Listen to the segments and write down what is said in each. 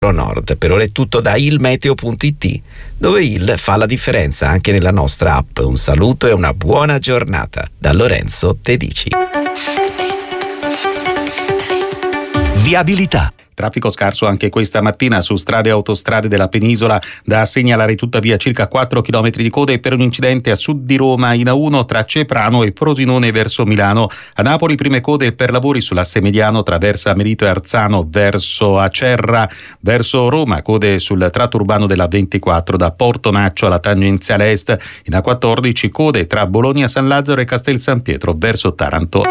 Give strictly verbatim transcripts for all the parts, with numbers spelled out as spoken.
Nord. Per ora è tutto da ilmeteo punto it, dove il fa la differenza anche nella nostra app. Un saluto e una buona giornata da Lorenzo Tedici. Viabilità. Traffico scarso anche questa mattina su strade e autostrade della penisola, da segnalare tuttavia circa quattro chilometri di code per un incidente a sud di Roma in A uno tra Ceprano e Frosinone verso Milano. A Napoli prime code per lavori sull'asse mediano tra Versa Merito e Arzano verso Acerra, verso Roma code sul tratto urbano della ventiquattro da Portonaccio alla tangenziale est. In A quattordici code tra Bologna San Lazzaro e Castel San Pietro verso Taranto.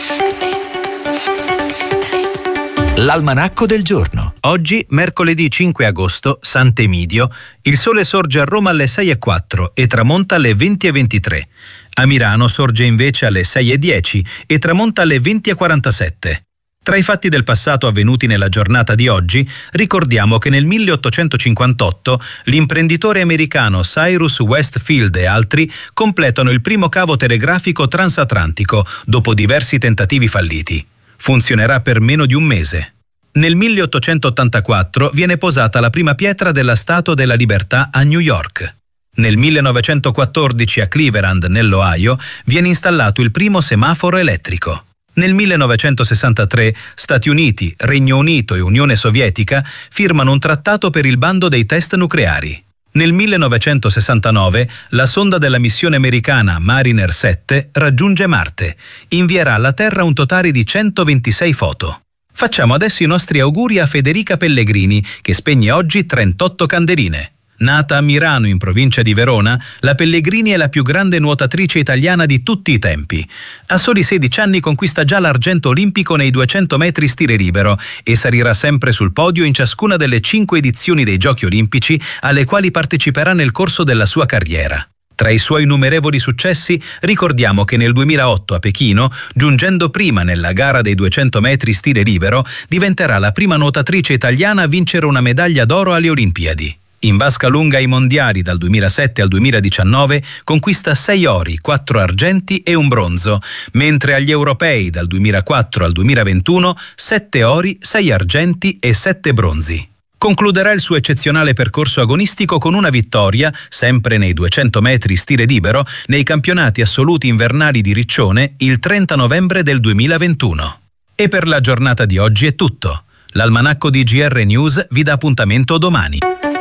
L'almanacco del giorno. Oggi, mercoledì cinque agosto, Sant'Emidio, il sole sorge a Roma alle sei e quattro e tramonta alle venti e ventitré. A Milano sorge invece alle sei e dieci e tramonta alle venti e quarantasette. Tra i fatti del passato avvenuti nella giornata di oggi, ricordiamo che nel milleottocentocinquantotto l'imprenditore americano Cyrus Westfield e altri completano il primo cavo telegrafico transatlantico dopo diversi tentativi falliti. Funzionerà per meno di un mese. Nel milleottocentottantaquattro viene posata la prima pietra della Statua della Libertà a New York. Nel millenovecentoquattordici a Cleveland, nell'Ohio, viene installato il primo semaforo elettrico. Nel millenovecentosessantatré Stati Uniti, Regno Unito e Unione Sovietica firmano un trattato per il bando dei test nucleari. Nel millenovecentosessantanove la sonda della missione americana Mariner sette raggiunge Marte. Invierà alla Terra un totale di centoventisei foto. Facciamo adesso i nostri auguri a Federica Pellegrini, che spegne oggi trentotto candeline. Nata a Mirano, in provincia di Verona, la Pellegrini è la più grande nuotatrice italiana di tutti i tempi. A soli sedici anni conquista già l'argento olimpico nei duecento metri stile libero e salirà sempre sul podio in ciascuna delle cinque edizioni dei Giochi Olimpici alle quali parteciperà nel corso della sua carriera. Tra i suoi innumerevoli successi ricordiamo che nel duemilaotto a Pechino, giungendo prima nella gara dei duecento metri stile libero, diventerà la prima nuotatrice italiana a vincere una medaglia d'oro alle Olimpiadi. In vasca lunga ai mondiali dal duemilasette al duemiladiciannove conquista sei ori, quattro argenti e un bronzo, mentre agli europei dal duemilaquattro al duemilaventuno sette ori, sei argenti e sette bronzi. Concluderà il suo eccezionale percorso agonistico con una vittoria, sempre nei duecento metri stile libero, nei campionati assoluti invernali di Riccione il trenta novembre del duemilaventuno. E per la giornata di oggi è tutto. L'almanacco di G R News vi dà appuntamento domani.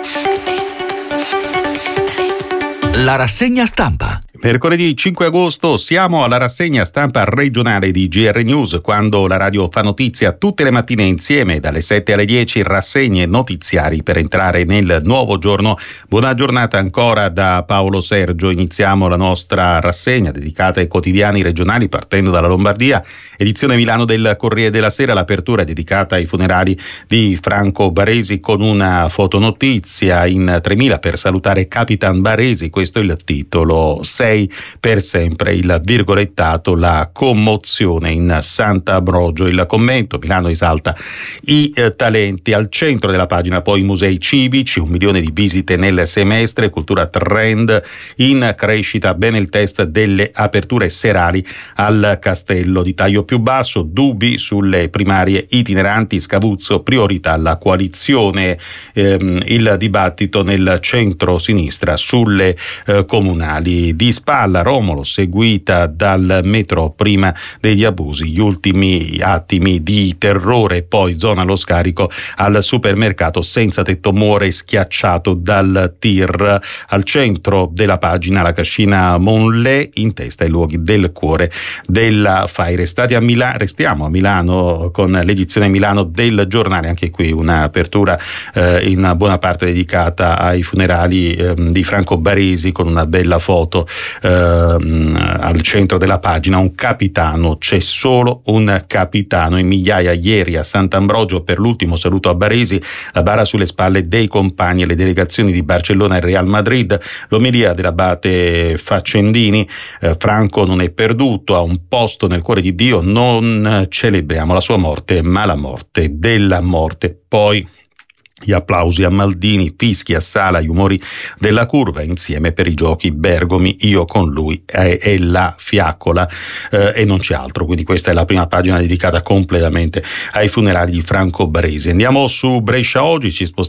La rassegna stampa. Mercoledì cinque agosto siamo alla rassegna stampa regionale di G R News, quando la radio fa notizia tutte le mattine insieme dalle sette alle dieci, rassegne notiziari per entrare nel nuovo giorno. Buona giornata ancora da Paolo Sergio. Iniziamo la nostra rassegna dedicata ai quotidiani regionali partendo dalla Lombardia. Edizione Milano del Corriere della Sera, l'apertura è dedicata ai funerali di Franco Baresi con una fotonotizia in tremila per salutare Capitan Baresi. Questo è il titolo. sei per sempre, il virgolettato, la commozione in Sant'Ambrogio. Il commento: Milano esalta i eh, talenti. Al centro della pagina poi i musei civici, un milione di visite nel semestre, cultura trend in crescita, bene il test delle aperture serali al Castello. Di taglio più basso, dubbi sulle primarie itineranti, Scavuzzo, priorità alla coalizione. Ehm, il dibattito nel centro-sinistra sulle eh, comunali. Di spalla Romolo, seguita dal metro prima degli abusi, gli ultimi attimi di terrore, poi zona allo scarico al supermercato, senza tetto muore schiacciato dal tir. Al centro della pagina la cascina Monlè, in testa ai luoghi del cuore della Faire. Stati a Milano, restiamo a Milano con l'edizione Milano del giornale, anche qui un'apertura eh, in buona parte dedicata ai funerali eh, di Franco Baresi, con una bella foto eh, al centro della pagina. Un capitano, c'è solo un capitano, in migliaia ieri a Sant'Ambrogio per l'ultimo saluto a Baresi, la bara sulle spalle dei compagni e le delegazioni di Barcellona e Real Madrid. L'omelia dell'abate Faccendini: eh, Franco non è perduto, ha un posto nel cuore di Dio, non celebriamo la sua morte ma la morte della morte. Poi Gli applausi a Maldini, fischi a Sala, gli umori della curva, insieme per i giochi Bergomi, io con lui e, e la fiaccola eh, e non c'è altro. Quindi questa è la prima pagina dedicata completamente ai funerali di Franco Baresi. Andiamo su Brescia Oggi, ci spostiamo